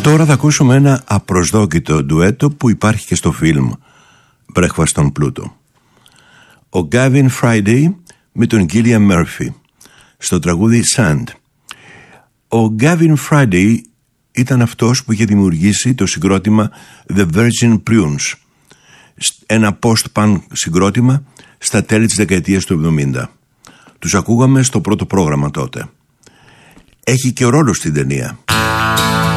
Τώρα θα ακούσουμε ένα απροσδόκητο ντουέτο που υπάρχει και στο φιλμ Breakfast on Pluto. Ο Gavin Friday με τον Gillian Murphy στο τραγούδι Sand. Ο Gavin Friday ήταν αυτός που είχε δημιουργήσει το συγκρότημα The Virgin Prunes, ένα post-punk συγκρότημα στα τέλη της δεκαετίας του 70. Τους ακούγαμε στο πρώτο πρόγραμμα τότε. Έχει και ρόλο στην ταινία.